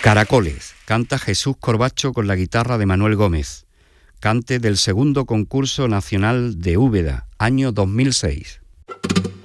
Caracoles, canta Jesús Corbacho con la guitarra de Manuel Gómez. Cante del segundo concurso nacional de Úbeda, año 2006.